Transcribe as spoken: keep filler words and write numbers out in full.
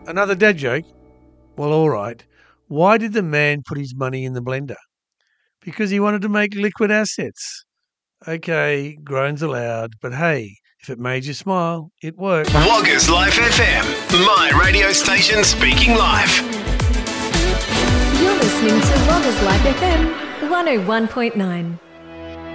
Another dad joke? Well, all right. Why did the man put his money in the blender? Because he wanted to make liquid assets. Okay, groans allowed, but hey, if it made you smile, it worked. Woggers Life F M, my radio station speaking live. You're listening to Woggers Life F M one oh one point nine.